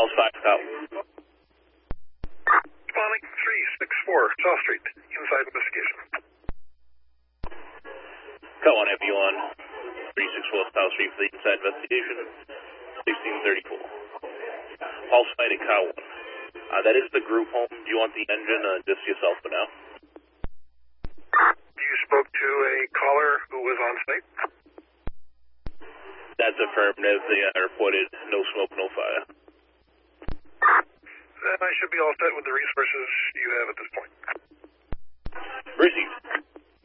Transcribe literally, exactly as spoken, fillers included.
Pulse five, Cow. Responding three six four, South Street, inside investigation. Cow one, F U one, three six four South Street for the inside investigation, sixteen thirty-four. Pulse five to Cow one. Uh, that is the group home. Do you want the engine or just yourself for now? You spoke to a caller who was on site? That's affirmative. They uh, reported no smoke, no fire. Then I should be all set with the resources you have at this point. Received.